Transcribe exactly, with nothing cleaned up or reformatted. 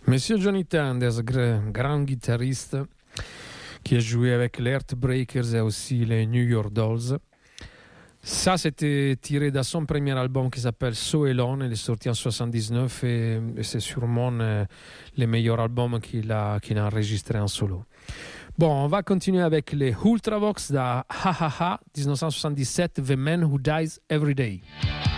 Monsieur Johnny Thunders, grand guitariste qui a joué avec les Heartbreakers et aussi les New York Dolls. Ça, c'était tiré de son premier album qui s'appelle So Alone. Il est sorti en soixante-dix-neuf et, et c'est sûrement euh, le meilleur album qu'il a, qu'il a enregistré en solo. Bon, on va continuer avec les Ultravox de Ha Ha Ha, dix-neuf cent soixante-dix-sept, The Man Who Dies Every Day.